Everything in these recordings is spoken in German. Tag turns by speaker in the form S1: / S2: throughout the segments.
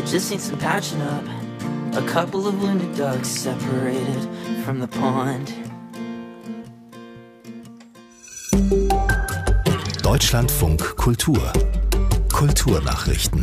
S1: just need some patching up. A couple of wounded ducks separated from the pond.
S2: Deutschlandfunk Kultur. Kulturnachrichten.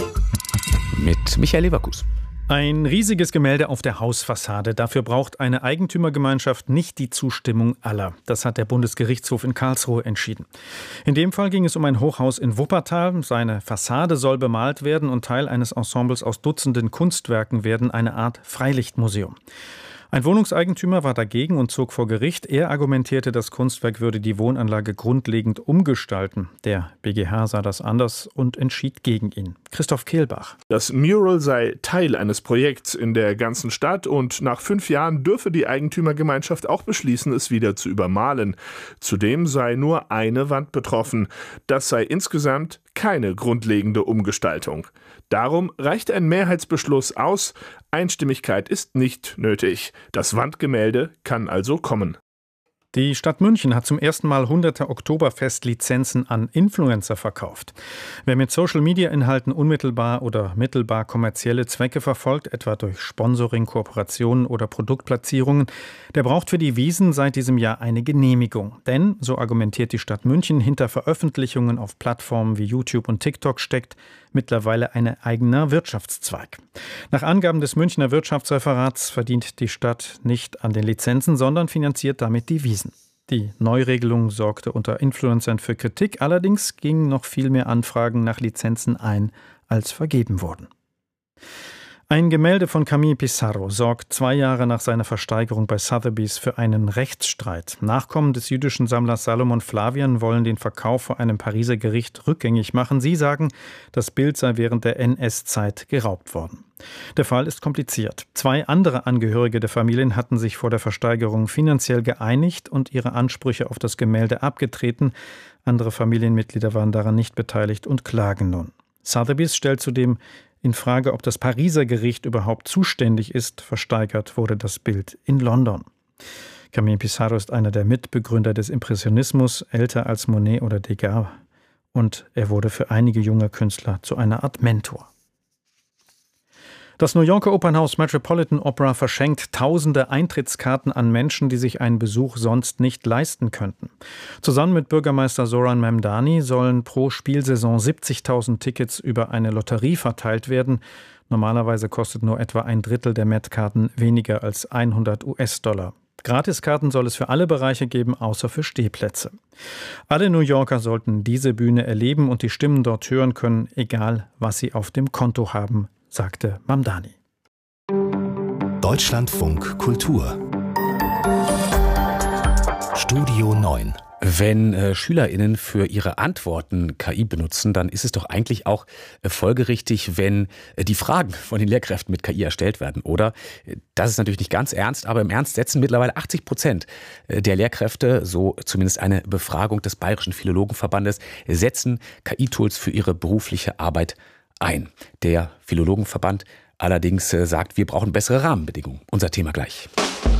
S3: Mit Michael Leverkus.
S4: Ein riesiges Gemälde auf der Hausfassade. Dafür braucht eine Eigentümergemeinschaft nicht die Zustimmung aller. Das hat der Bundesgerichtshof in Karlsruhe entschieden. In dem Fall ging es um ein Hochhaus in Wuppertal. Seine Fassade soll bemalt werden und Teil eines Ensembles aus Dutzenden Kunstwerken werden, eine Art Freilichtmuseum. Ein Wohnungseigentümer war dagegen und zog vor Gericht. Er argumentierte, das Kunstwerk würde die Wohnanlage grundlegend umgestalten. Der BGH sah das anders und entschied gegen ihn. Christoph Kehlbach.
S5: Das Mural sei Teil eines Projekts in der ganzen Stadt und nach 5 Jahren dürfe die Eigentümergemeinschaft auch beschließen, es wieder zu übermalen. Zudem sei nur eine Wand betroffen. Das sei insgesamt keine grundlegende Umgestaltung. Darum reicht ein Mehrheitsbeschluss aus. Einstimmigkeit ist nicht nötig. Das Wandgemälde kann also kommen.
S4: Die Stadt München hat zum ersten Mal hunderte Oktoberfest-Lizenzen an Influencer verkauft. Wer mit Social-Media-Inhalten unmittelbar oder mittelbar kommerzielle Zwecke verfolgt, etwa durch Sponsoring, Kooperationen oder Produktplatzierungen, der braucht für die Wiesn seit diesem Jahr eine Genehmigung. Denn, so argumentiert die Stadt München, hinter Veröffentlichungen auf Plattformen wie YouTube und TikTok steckt mittlerweile ein eigener Wirtschaftszweig. Nach Angaben des Münchner Wirtschaftsreferats verdient die Stadt nicht an den Lizenzen, sondern finanziert damit die Wiesn. Die Neuregelung sorgte unter Influencern für Kritik, allerdings gingen noch viel mehr Anfragen nach Lizenzen ein, als vergeben wurden. Ein Gemälde von Camille Pissarro sorgt 2 Jahre nach seiner Versteigerung bei Sotheby's für einen Rechtsstreit. Nachkommen des jüdischen Sammlers Salomon Flavian wollen den Verkauf vor einem Pariser Gericht rückgängig machen. Sie sagen, das Bild sei während der NS-Zeit geraubt worden. Der Fall ist kompliziert. 2 andere Angehörige der Familien hatten sich vor der Versteigerung finanziell geeinigt und ihre Ansprüche auf das Gemälde abgetreten. Andere Familienmitglieder waren daran nicht beteiligt und klagen nun. Sotheby's stellt zudem in Frage, ob das Pariser Gericht überhaupt zuständig ist. Versteigert wurde das Bild in London. Camille Pissarro ist einer der Mitbegründer des Impressionismus, älter als Monet oder Degas. Und er wurde für einige junge Künstler zu einer Art Mentor. Das New Yorker Opernhaus Metropolitan Opera verschenkt tausende Eintrittskarten an Menschen, die sich einen Besuch sonst nicht leisten könnten. Zusammen mit Bürgermeister Zoran Memdani sollen pro Spielsaison 70.000 Tickets über eine Lotterie verteilt werden. Normalerweise kostet nur etwa 1/3 der Met-Karten weniger als $100. Gratiskarten soll es für alle Bereiche geben, außer für Stehplätze. Alle New Yorker sollten diese Bühne erleben und die Stimmen dort hören können, egal was sie auf dem Konto haben, sagte Mamdani.
S2: Deutschlandfunk Kultur. Studio 9.
S3: Wenn SchülerInnen für ihre Antworten KI benutzen, dann ist es doch eigentlich auch folgerichtig, wenn die Fragen von den Lehrkräften mit KI erstellt werden, oder? Das ist natürlich nicht ganz ernst, aber im Ernst setzen mittlerweile 80% der Lehrkräfte, so zumindest eine Befragung des Bayerischen Philologenverbandes, setzen KI-Tools für ihre berufliche Arbeit ein. Der Philologenverband allerdings sagt, wir brauchen bessere Rahmenbedingungen. Unser Thema gleich.